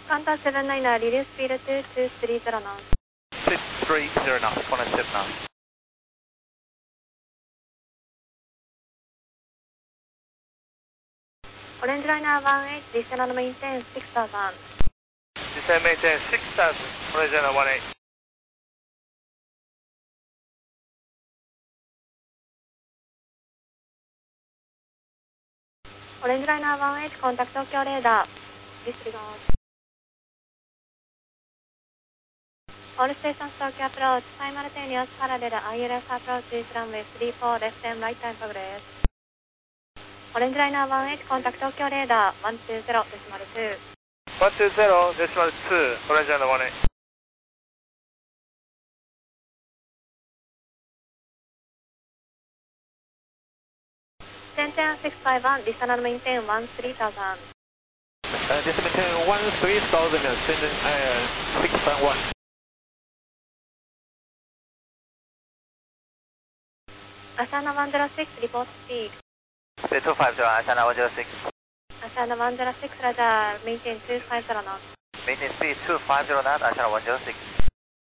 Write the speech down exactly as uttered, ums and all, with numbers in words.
Qantas seven nine nine, reduce speed to two three zero knots. two three zero knots, one oh seven knots. Orange Liner one eight, descend and maintain six thousand. Descend maintain six thousand, Orange Liner one eight. Orange Liner one eight, contact Tokyo radar. Disregard. All stations Tokyo approach, simultaneous parallel I L S approach is runway three four, left and right time progress. Orange Liner one eight, contact Tokyo radar one two zero decimal two. one two zero decimal two, Orange Liner one eight. ten ten six five one, descend and maintain one three thousand. Uh, descend maintain one three thousand, descend uh, six five one. Asana one zero six, report speed. two five zero, Asana one zero six. Asana one zero six, radar, maintain two five zero knots. Maintain speed two five zero knots, Asana one zero six.